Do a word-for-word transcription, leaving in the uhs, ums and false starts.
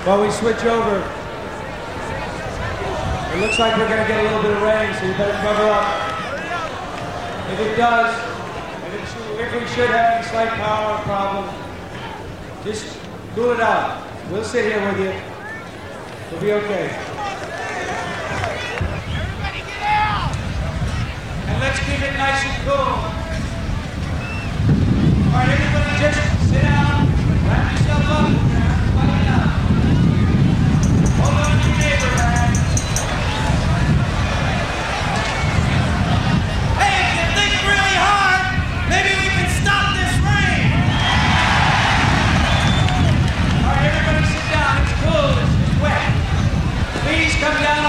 While we switch over, it looks like we're going to get a little bit of rain, so you better cover up. If it does, if, it should, if we should have any slight power problem, just cool it out. We'll sit here with you. We'll be okay. Everybody get out! And let's keep it nice and cool. All right, everybody just sit down, wrap yourself up, everybody down. Hold on to your neighbor, man. Hey, if you think really hard, maybe we can stop this rain! All right, everybody sit down. It's cool. It's, it's wet. Please come down